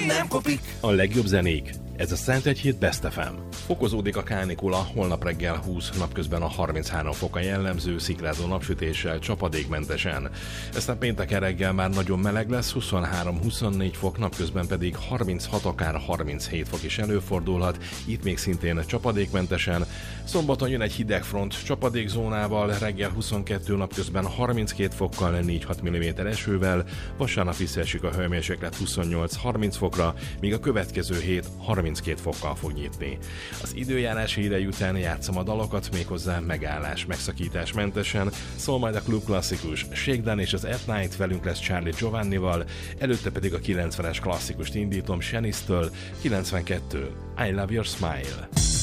nem kopik. A legjobb zenék. Ez a Szentegyhíd Best FM. Fokozódik a kánikula, holnap reggel 20, napközben a 33 fok a jellemző, szikrázó napsütéssel, csapadékmentesen. Aztán pénteken reggel már nagyon meleg lesz, 23-24 fok, napközben pedig 36, akár 37 fok is előfordulhat, itt még szintén csapadékmentesen. Szombaton jön egy hidegfront csapadékzónával, reggel 22, napközben 32 fokkal, 4-6 mm esővel, vasárnap visszaesik a hőmérséklet 28-30 fokra, míg a következő hét 32 fokkal fog nyitni. Az időjárás hírei után játszom a dalokat, méghozzá megállás, megszakítás mentesen, szól majd a klub klasszikus Shakedown és az At Night, velünk lesz Charlie Giovannival, előtte pedig a 90-es klasszikust indítom Shanice-től, 92 I Love Your Smile.